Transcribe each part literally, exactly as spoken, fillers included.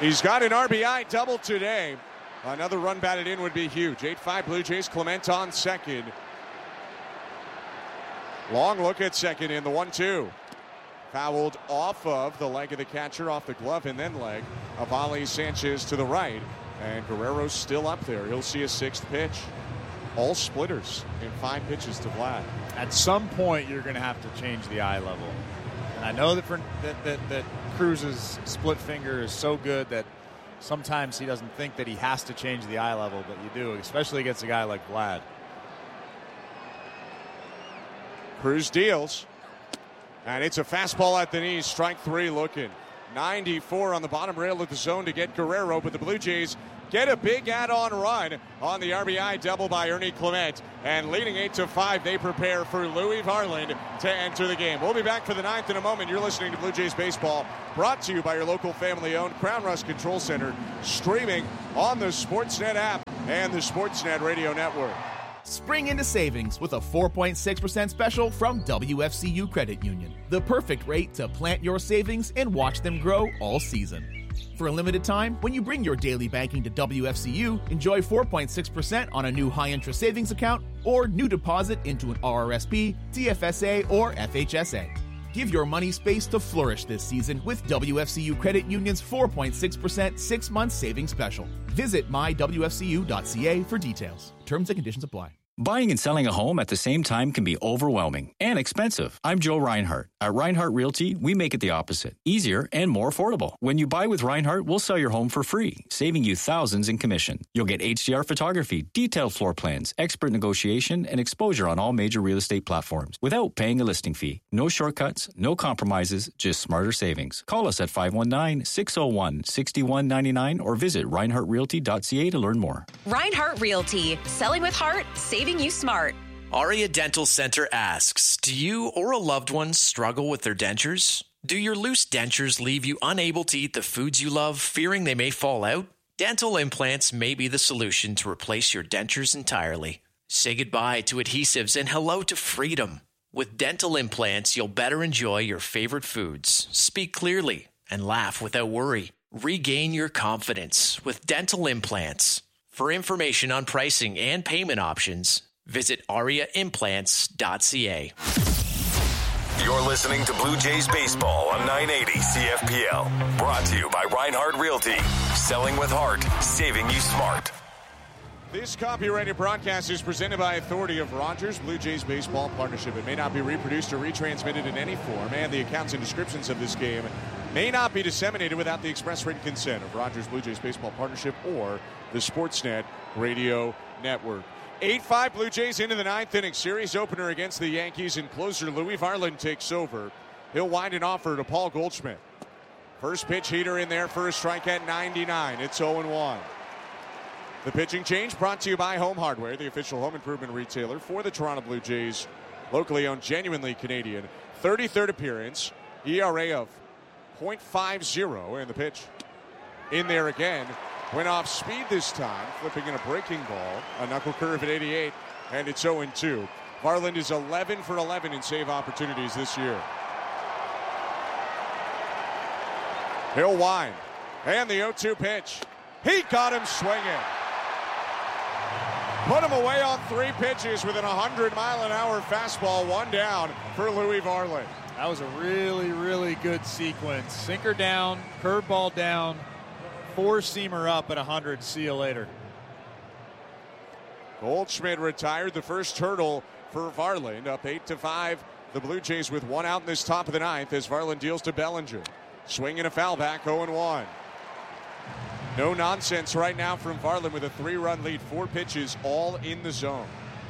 He's got an R B I double today. Another run batted in would be huge. eight five Blue Jays. Clement on second. Long look at second in the one two. Fouled off of the leg of the catcher, off the glove and then leg of Ali Sanchez to the right. And Guerrero's still up there. He'll see a sixth pitch. All splitters in five pitches to Vlad. At some point, you're going to have to change the eye level. And I know that, for, that, that, that Cruz's split finger is so good that sometimes he doesn't think that he has to change the eye level, but you do, especially against a guy like Vlad. Cruz deals. And it's a fastball at the knees. Strike three looking. ninety-four on the bottom rail of the zone to get Guerrero, but the Blue Jays get a big add-on run on the R B I double by Ernie Clement. And leading eight to five, they prepare for Louis Varland to enter the game. We'll be back for the ninth in a moment. You're listening to Blue Jays Baseball, brought to you by your local family-owned Crown Rust Control Center, streaming on the Sportsnet app and the Sportsnet Radio Network. Spring into savings with a four point six percent special from W F C U Credit Union. The perfect rate to plant your savings and watch them grow all season. For a limited time, when you bring your daily banking to W F C U, enjoy four point six percent on a new high-interest savings account or new deposit into an R R S P, T F S A, or F H S A. Give your money space to flourish this season with W F C U Credit Union's four point six percent six-month savings special. Visit my W F C U dot C A for details. Terms and conditions apply. Buying and selling a home at the same time can be overwhelming and expensive. I'm Joe Reinhardt. At Reinhardt Realty, we make it the opposite, easier and more affordable. When you buy with Reinhardt, we'll sell your home for free, saving you thousands in commission. You'll get H D R photography, detailed floor plans, expert negotiation, and exposure on all major real estate platforms without paying a listing fee. No shortcuts, no compromises, just smarter savings. Call us at five one nine, six oh one, six one nine nine or visit reinhardt realty dot c a to learn more. Reinhardt Realty, selling with heart, saving you smart. Aria Dental Center asks, do you or a loved one struggle with their dentures? Do your loose dentures leave you unable to eat the foods you love, fearing they may fall out? Dental implants may be the solution to replace your dentures entirely. Say goodbye to adhesives and hello to freedom. With dental implants, you'll better enjoy your favorite foods, speak clearly, and laugh without worry. Regain your confidence with dental implants. For information on pricing and payment options, visit aria implants dot c a. You're listening to Blue Jays Baseball on nine eighty C F P L. Brought to you by Reinhardt Realty. Selling with heart, saving you smart. This copyrighted broadcast is presented by authority of Rogers Blue Jays Baseball Partnership. It may not be reproduced or retransmitted in any form, and the accounts and descriptions of this game may not be disseminated without the express written consent of Rogers Blue Jays Baseball Partnership or the Sportsnet Radio Network. eight five Blue Jays into the ninth inning. Series opener against the Yankees, and closer Louis Varland takes over. He'll wind an offer to Paul Goldschmidt. First pitch heater in there for a strike at ninety-nine. It's oh one. The pitching change brought to you by Home Hardware, the official home improvement retailer for the Toronto Blue Jays. Locally owned, genuinely Canadian. thirty-third appearance. E R A of point five oh, and the pitch in there again. Went off speed this time, flipping in a breaking ball. A knuckle curve at eighty-eight, and it's oh two. Varland is eleven for eleven in save opportunities this year. He'll wind. And the oh two pitch. He got him swinging. Put him away on three pitches with an one hundred mile an hour fastball. One down for Louis Varland. That was a really, really good sequence. Sinker down, curveball down, four-seamer up at one hundred. See you later. Goldschmidt retired the first hurdle for Varland. Up eight to five. The Blue Jays with one out in this top of the ninth as Varland deals to Bellinger. Swing and a foul back, oh one. No nonsense right now from Varland with a three-run lead. Four pitches, all in the zone.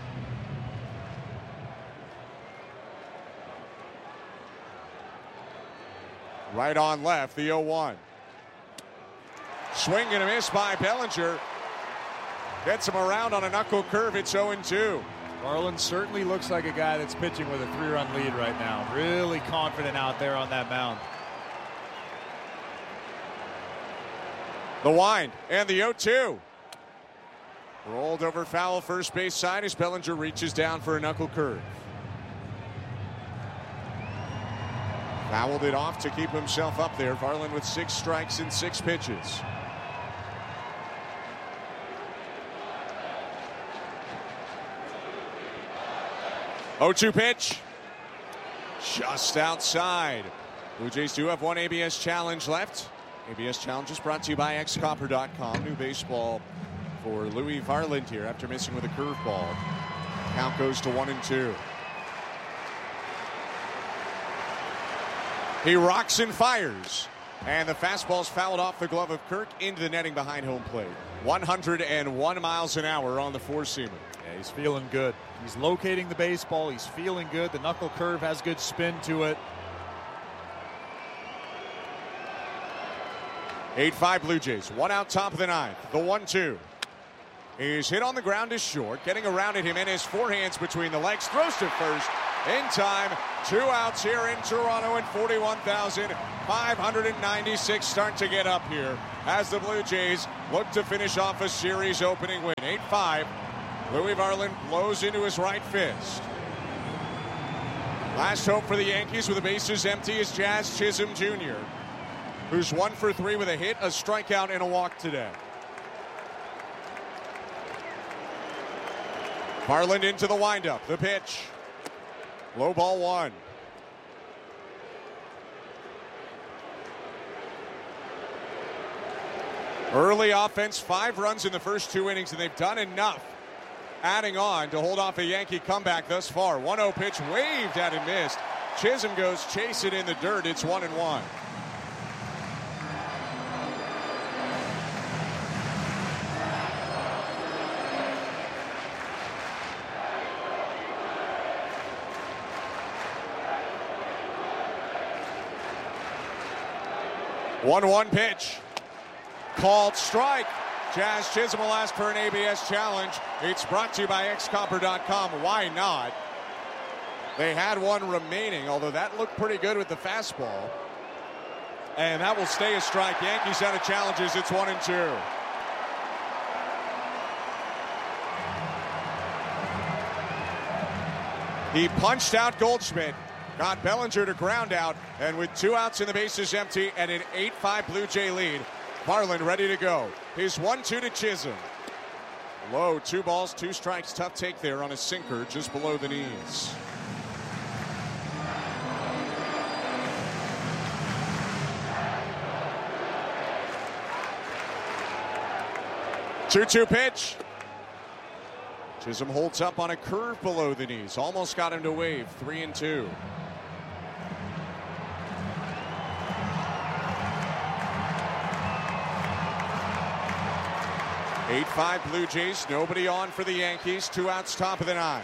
Right on left, the oh one. Swing and a miss by Bellinger. Gets him around on a knuckle curve. It's oh two. Varland certainly looks like a guy that's pitching with a three-run lead right now. Really confident out there on that mound. The wind and the oh two. Rolled over foul first base side as Bellinger reaches down for a knuckle curve. Fouled it off to keep himself up there. Varland with six strikes and six pitches. oh two pitch. Just outside. Blue Jays do have one A B S challenge left. A B S challenge is brought to you by X Copper dot com. New baseball for Louis Varland here after missing with a curveball. Count goes to one and two. He rocks and fires. And the fastball's fouled off the glove of Kirk into the netting behind home plate. one hundred one miles an hour on the four-seamer. Yeah, he's feeling good. He's locating the baseball. He's feeling good. The knuckle curve has good spin to it. eight five Blue Jays. One out top of the ninth. The one two. He's hit on the ground is short. Getting around at him and his forehands between the legs. Throws to first. In time. Two outs here in Toronto and forty-one thousand five hundred ninety-six start to get up here as the Blue Jays look to finish off a series opening win. eight five. Louis Varland blows into his right fist. Last hope for the Yankees with the bases empty is Jazz Chisholm Junior, who's one for three with a hit, a strikeout, and a walk today. Varland into the windup. The pitch. Low ball one. Early offense, five runs in the first two innings, and they've done enough adding on to hold off a Yankee comeback thus far. one oh pitch waved at and missed. Chisholm goes chase it in the dirt. It's one and one. one one pitch. Called strike. Jazz Chisholm will ask for an A B S challenge. It's brought to you by X Copper dot com. Why not? They had one remaining, although that looked pretty good with the fastball. And that will stay a strike. Yankees out of challenges. It's one and two. He punched out Goldschmidt. Got Bellinger to ground out, and with two outs and the bases empty and an eight five Blue Jay lead, Varland ready to go. His one two to Chisholm. Low, two balls, two strikes. Tough take there on a sinker just below the knees. two two pitch. Chisholm holds up on a curve below the knees. Almost got him to wave. Three and two. eight five Blue Jays. Nobody on for the Yankees. Two outs top of the ninth.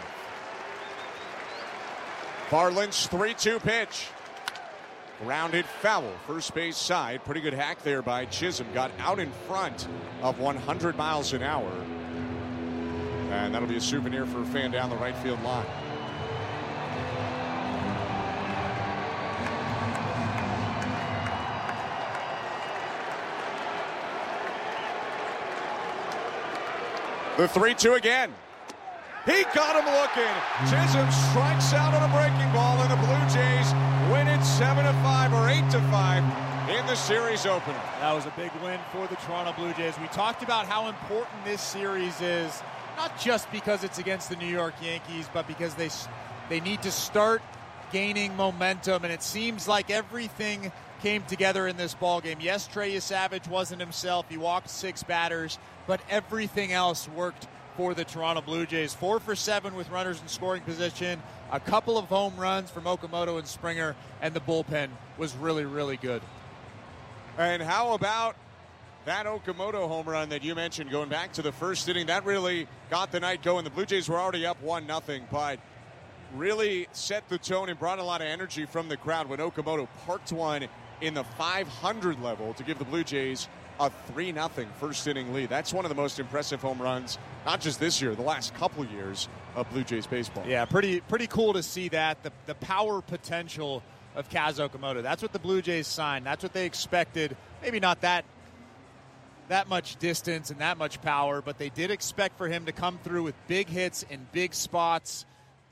Varland's three two pitch. Grounded foul. First base side. Pretty good hack there by Chisholm. Got out in front of one hundred miles an hour. And that'll be a souvenir for a fan down the right field line. The three two again. He got him looking. Chisholm strikes out on a breaking ball, and the Blue Jays win it seven to five or eight to five in the series opener. That was a big win for the Toronto Blue Jays. We talked about how important this series is, not just because it's against the New York Yankees, but because they they need to start gaining momentum, and it seems like everything came together in this ballgame. Yes, Trey Savage wasn't himself. He walked six batters, but everything else worked for the Toronto Blue Jays. Four for seven with runners in scoring position, a couple of home runs from Okamoto and Springer, and the bullpen was really, really good. And how about that Okamoto home run that you mentioned going back to the first inning? That really got the night going. The Blue Jays were already up one nothing, but really set the tone and brought a lot of energy from the crowd when Okamoto parked one in the five hundred level to give the Blue Jays a three nothing first inning lead. That's one of the most impressive home runs, not just this year, the last couple of years of Blue Jays baseball. Yeah, pretty pretty cool to see that. The, the power potential of Kaz Okamoto. That's what the Blue Jays signed. That's what they expected. Maybe not that that much distance and that much power, but they did expect for him to come through with big hits in big spots.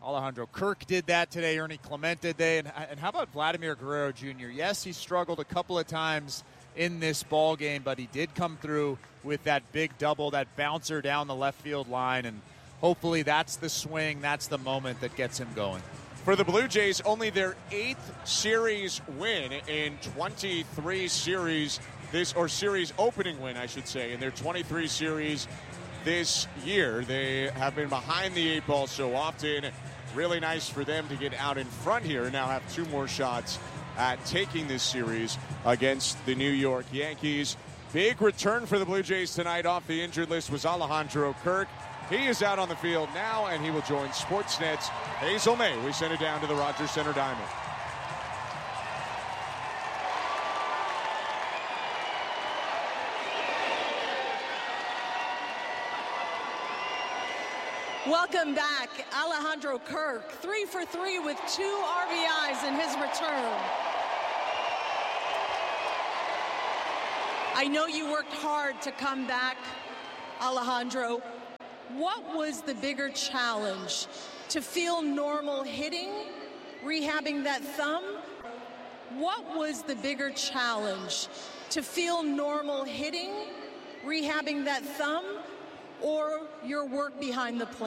Alejandro Kirk did that today. Ernie Clement did they. And, and how about Vladimir Guerrero Junior? Yes, he struggled a couple of times in this ball game, but he did come through with that big double, that bouncer down the left field line. And hopefully that's the swing, that's the moment that gets him going. For the Blue Jays, only their eighth series win in twenty-three series, this or series opening win, I should say, in their twenty-three series this year. They have been behind the eight ball so often. Really nice for them to get out in front here and now have two more shots at taking this series against the New York Yankees. Big return for the Blue Jays tonight off the injured list was Alejandro Kirk. He is out on the field now, and he will join Sportsnet's Hazel May. We send it down to the Rogers Center Diamond. Welcome back, Alejandro Kirk, three for three with two R B Is in his return. I know you worked hard to come back, Alejandro. What was the bigger challenge? To feel normal hitting, rehabbing that thumb? What was the bigger challenge? To feel normal hitting, rehabbing that thumb, or your work behind the plate?